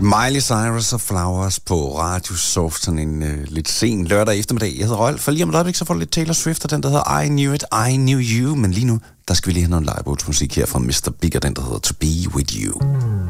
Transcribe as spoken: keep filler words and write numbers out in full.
Miley Cyrus og Flowers på Radio Soft, sådan en øh, lidt sen lørdag eftermiddag. Jeg hedder Røgl. For lige om et øjeblik, så får du lidt Taylor Swift, og den der hedder I Knew It, I Knew You. Men lige nu, der skal vi lige have noget liveboats musik her fra mister Big, og den der hedder To Be With You.